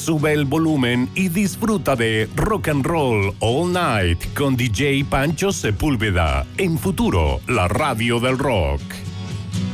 Sube el volumen y disfruta de Rock and Roll All Night con DJ Pancho Sepúlveda en Futuro, la radio del rock.